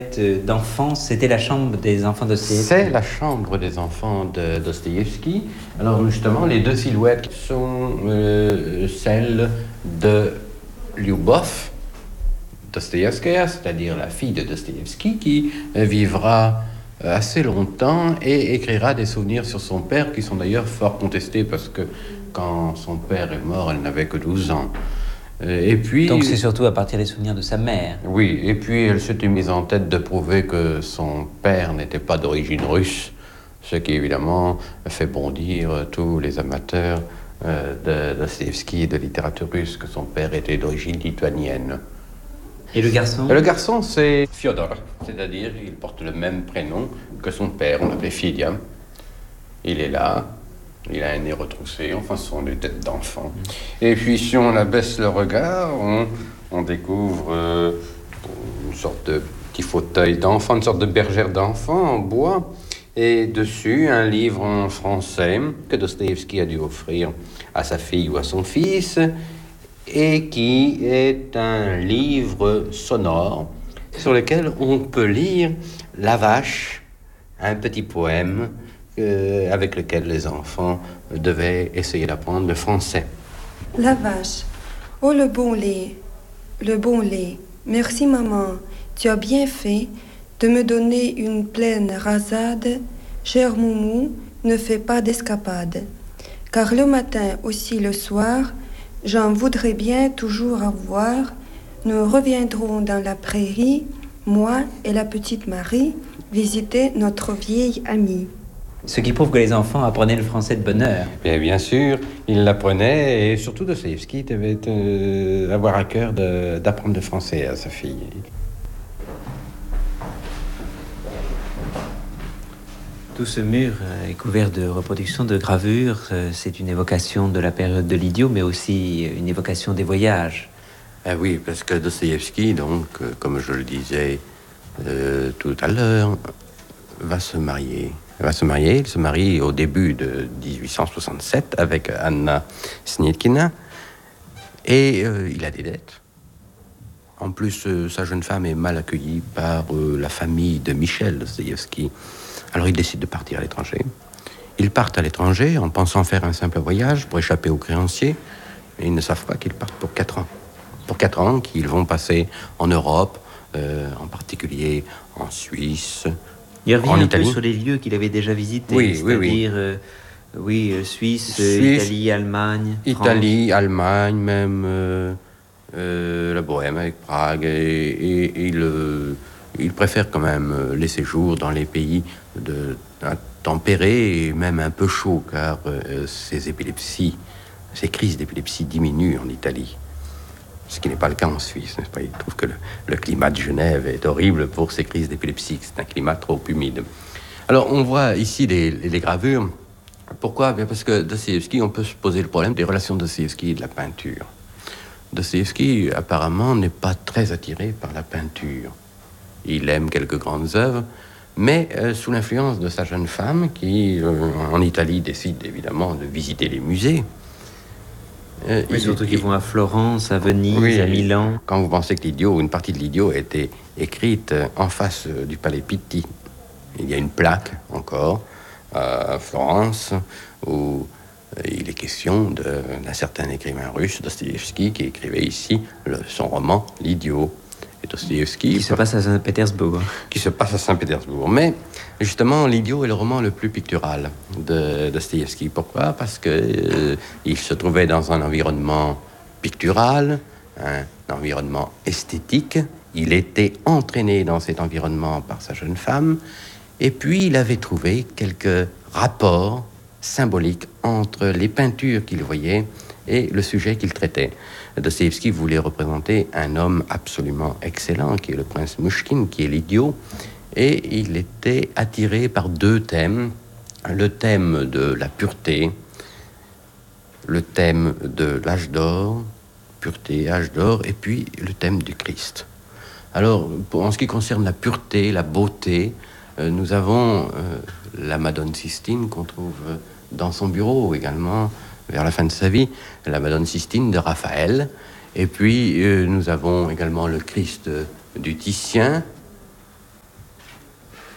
D'enfance, c'était la chambre des enfants Dostoïevski. C'est la chambre des enfants de Dostoïevski. Alors justement, les deux silhouettes sont celles de Lyubov Dostoïevskaïa, c'est-à-dire la fille de Dostoïevski, qui vivra assez longtemps et écrira des souvenirs sur son père, qui sont d'ailleurs fort contestés, parce que quand son père est mort, elle n'avait que 12 ans. Et puis, donc c'est surtout à partir des souvenirs de sa mère. Oui, et puis elle s'était mise en tête de prouver que son père n'était pas d'origine russe, ce qui évidemment fait bondir tous les amateurs de Dostoïevski et de littérature russe, que son père était d'origine lituanienne. Et le garçon? Le garçon, c'est Fyodor, c'est-à-dire il porte le même prénom que son père, on l'appelait Fidya. Il est là. Il a un nez retroussé, enfin ce sont des têtes d'enfants. Et puis si on abaisse le regard, on découvre une sorte de petit fauteuil d'enfant, une sorte de bergère d'enfant en bois. Et dessus, un livre en français que Dostoïevski a dû offrir à sa fille ou à son fils, et qui est un livre sonore sur lequel on peut lire La Vache, un petit poème avec lequel les enfants devaient essayer d'apprendre le français. La vache. Oh, le bon lait. Le bon lait. Merci, maman. Tu as bien fait de me donner une pleine rasade. Cher Moumou, ne fais pas d'escapade. Car le matin, aussi le soir, j'en voudrais bien toujours avoir. Nous reviendrons dans la prairie, moi et la petite Marie, visiter notre vieille amie. Ce qui prouve que les enfants apprenaient le français de bonne heure. Bien sûr, ils l'apprenaient, et surtout Dostoïevski devait avoir à cœur d'apprendre le français à sa fille. Tout ce mur est couvert de reproductions, de gravures. C'est une évocation de la période de l'idiot, mais aussi une évocation des voyages. Ah oui, parce que Dostoïevski, donc, comme je le disais tout à l'heure, va se marier. Il se marie au début de 1867 avec Anna Snitkina, et il a des dettes. En plus, sa jeune femme est mal accueillie par la famille de Michel Dostoïevski. Alors il décide de partir à l'étranger. Ils partent à l'étranger en pensant faire un simple voyage pour échapper aux créanciers, mais ils ne savent pas qu'ils partent pour 4 ans. Pour 4 ans qu'ils vont passer en Europe, en particulier en Suisse. Il revient un peu sur les lieux qu'il avait déjà visités, oui, c'est-à-dire Suisse, Italie, Allemagne, Italie, France. Allemagne, même la Bohème avec Prague, et il préfère quand même les séjours dans les pays tempérés et même un peu chauds, car ces crises d'épilepsie diminuent en Italie. Ce qui n'est pas le cas en Suisse, n'est-ce pas? Il trouve que le climat de Genève est horrible pour ces crises d'épilepsie, c'est un climat trop humide. Alors, on voit ici les gravures. Pourquoi? Bien parce que Dostoïevski, on peut se poser le problème des relations de Dostoïevski et de la peinture. Dostoïevski, apparemment, n'est pas très attiré par la peinture. Il aime quelques grandes œuvres, mais sous l'influence de sa jeune femme, qui, en Italie, décide évidemment de visiter les musées. Surtout qu'ils vont à Florence, à Venise, à Milan. Quand vous pensez que l'Idiot, une partie de l'Idiot a été écrite en face du palais Pitti, il y a une plaque encore à Florence où il est question d'un certain écrivain russe, Dostoïevski, qui écrivait ici son roman L'Idiot. Et Dostoïevski, qui se passe à Saint-Pétersbourg. Qui se passe à Saint-Pétersbourg. Mais justement, L'Idiot est le roman le plus pictural de Dostoïevski. Pourquoi? Parce que il se trouvait dans un environnement pictural, un environnement esthétique. Il était entraîné dans cet environnement par sa jeune femme. Et puis, il avait trouvé quelques rapports symboliques entre les peintures qu'il voyait et le sujet qu'il traitait. Dostoïevski voulait représenter un homme absolument excellent, qui est le prince Mouchkine, qui est l'idiot, et il était attiré par 2 thèmes. Le thème de la pureté, le thème de l'âge d'or, pureté, âge d'or, et puis le thème du Christ. Alors, en ce qui concerne la pureté, la beauté, nous avons la Madone Sistine qu'on trouve dans son bureau également, vers la fin de sa vie, la Madone Sistine de Raphaël. Et puis, nous avons également le Christ du Titien,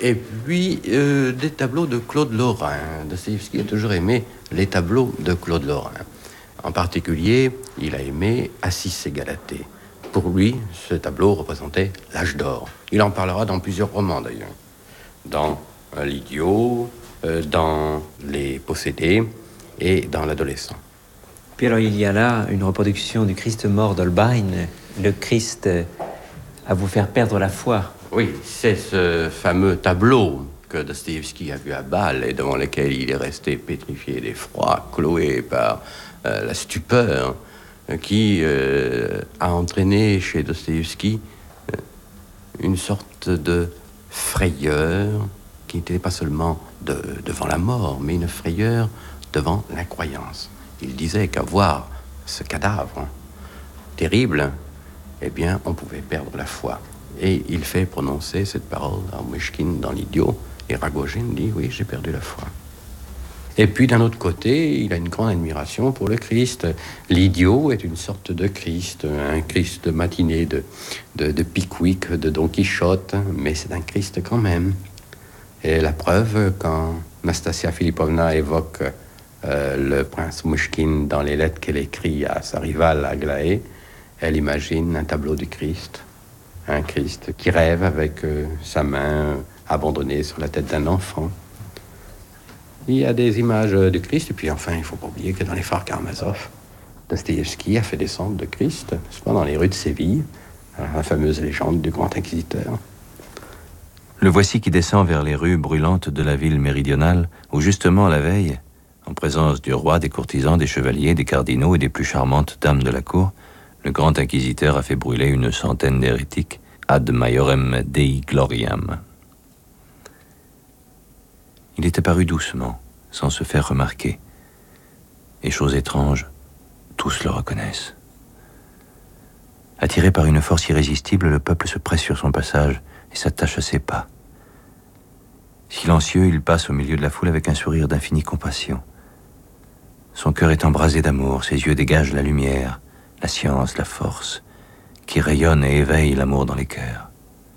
Et puis, des tableaux de Claude Lorrain. Dostoïevski a toujours aimé les tableaux de Claude Lorrain. En particulier, il a aimé Acis et Galatée. Pour lui, ce tableau représentait l'âge d'or. Il en parlera dans plusieurs romans, d'ailleurs. Dans L'Idiot, dans Les Possédés et dans L'Adolescent. Puis alors, il y a là une reproduction du Christ mort d'Holbein, le Christ à vous faire perdre la foi. Oui, c'est ce fameux tableau que Dostoïevski a vu à Bâle et devant lequel il est resté pétrifié d'effroi, cloué par la stupeur, qui a entraîné chez Dostoïevski une sorte de frayeur qui n'était pas seulement devant la mort, mais une frayeur devant l'incroyance. Il disait qu'à voir ce cadavre terrible, eh bien, on pouvait perdre la foi. Et il fait prononcer cette parole à Myshkin dans L'Idiot, et Ragojin dit « Oui, j'ai perdu la foi ». Et puis, d'un autre côté, il a une grande admiration pour le Christ. L'Idiot est une sorte de Christ, un Christ matiné de Pickwick, de Don Quichotte, mais c'est un Christ quand même. Et la preuve, quand Nastasia Philippovna évoque le prince Myshkin dans les lettres qu'elle écrit à sa rivale Aglaé, elle imagine un tableau du Christ, un Christ qui rêve avec sa main abandonnée sur la tête d'un enfant. Il y a des images du Christ, et puis enfin, il ne faut pas oublier que dans les phares Karamazov, Dostoïevski a fait descendre le Christ, n'est-ce pas, dans les rues de Séville, la fameuse légende du grand inquisiteur. Le voici qui descend vers les rues brûlantes de la ville méridionale, où justement la veille, en présence du roi, des courtisans, des chevaliers, des cardinaux et des plus charmantes dames de la cour, le grand inquisiteur a fait brûler une centaine d'hérétiques ad maiorem Dei gloriam. Il est apparu doucement, sans se faire remarquer. Et chose étrange, tous le reconnaissent. Attiré par une force irrésistible, le peuple se presse sur son passage et s'attache à ses pas. Silencieux, il passe au milieu de la foule avec un sourire d'infinie compassion. Son cœur est embrasé d'amour, ses yeux dégagent la lumière, la science, la force, qui rayonnent et éveillent l'amour dans les cœurs.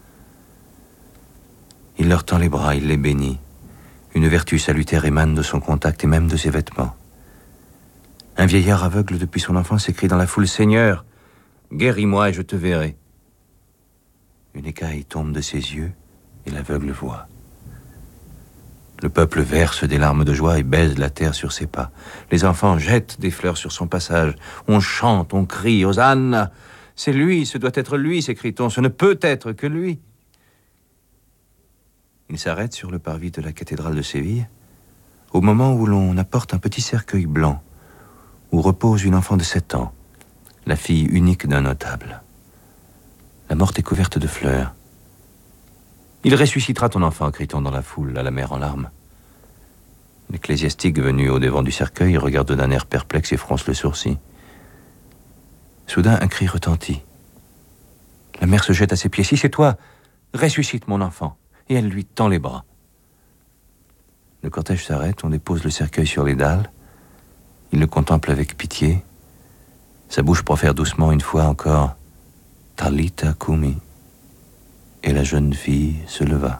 Il leur tend les bras, il les bénit. Une vertu salutaire émane de son contact et même de ses vêtements. Un vieillard aveugle depuis son enfance s'écrie dans la foule « Seigneur, guéris-moi et je te verrai ». Une écaille tombe de ses yeux et l'aveugle voit. Le peuple verse des larmes de joie et baise la terre sur ses pas. Les enfants jettent des fleurs sur son passage. On chante, on crie « Hosanna !» C'est lui, ce doit être lui, s'écrie-t-on, ce ne peut être que lui. Il s'arrête sur le parvis de la cathédrale de Séville, au moment où l'on apporte un petit cercueil blanc, où repose une enfant de 7 ans, la fille unique d'un notable. La morte est couverte de fleurs. « Il ressuscitera ton enfant », crie-t-on dans la foule, à la mère en larmes. L'ecclésiastique venu au-devant du cercueil regarde d'un air perplexe et fronce le sourcil. Soudain, un cri retentit. La mère se jette à ses pieds. « Si c'est toi, ressuscite mon enfant !» Et elle lui tend les bras. Le cortège s'arrête, on dépose le cercueil sur les dalles. Il le contemple avec pitié. Sa bouche profère doucement une fois encore « Talita Kumi » et la jeune fille se leva.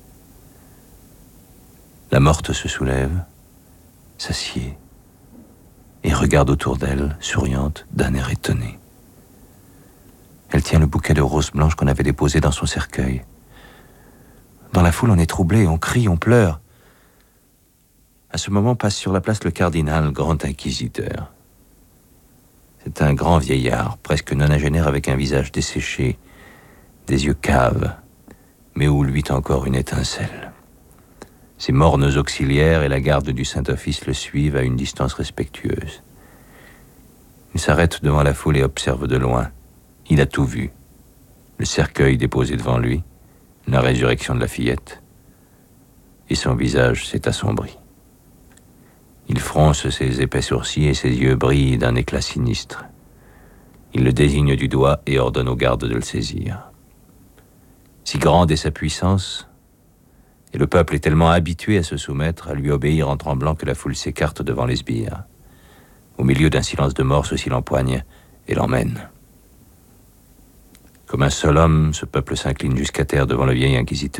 La morte se soulève, s'assied et regarde autour d'elle, souriante, d'un air étonné. Elle tient le bouquet de roses blanches qu'on avait déposé dans son cercueil. Dans la foule, on est troublé, on crie, on pleure. À ce moment passe sur la place le cardinal, grand inquisiteur. C'est un grand vieillard, presque nonagénaire, avec un visage desséché, des yeux caves, mais où luit encore une étincelle. Ses mornes auxiliaires et la garde du Saint-Office le suivent à une distance respectueuse. Il s'arrête devant la foule et observe de loin. Il a tout vu. Le cercueil déposé devant lui, la résurrection de la fillette, et son visage s'est assombri. Il fronce ses épais sourcils et ses yeux brillent d'un éclat sinistre. Il le désigne du doigt et ordonne aux gardes de le saisir. Si grande est sa puissance, et le peuple est tellement habitué à se soumettre, à lui obéir en tremblant que la foule s'écarte devant les sbires. Au milieu d'un silence de mort, ceux-ci l'empoignent et l'emmènent. Comme un seul homme, ce peuple s'incline jusqu'à terre devant le vieil inquisiteur.